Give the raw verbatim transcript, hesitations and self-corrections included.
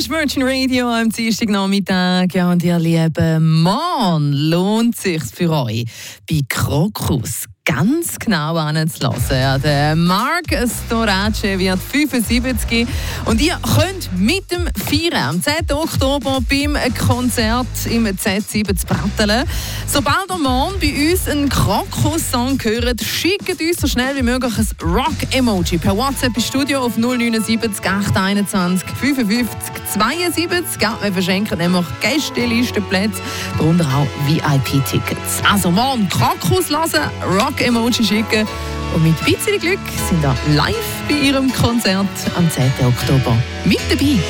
ist Virgin Radio am Dienstagnachmittag. Ja, und ihr lieben Mann, lohnt es sich für euch bei Krokus ganz genau anzulassen. Ja, der Mark Storace wird fünfundsiebzig und ihr könnt mit dem feiern am zehnten Oktober beim Konzert im Z sieben zu Bratteln. Sobald ihr morgen bei uns einen Krokus-Song hört, schickt uns so schnell wie möglich ein Rock-Emoji per WhatsApp ins Studio auf null neun sieben acht eins fünf fünf zweiundsiebzig. Ja, wir verschenken nämlich Gästelistenplätze, darunter auch V I P-Tickets. Also morgen Krokus hören, Rock-Emoji schicken und mit ein bisschen Glück sind wir live bei ihrem Konzert am zehnten Oktober mit dabei.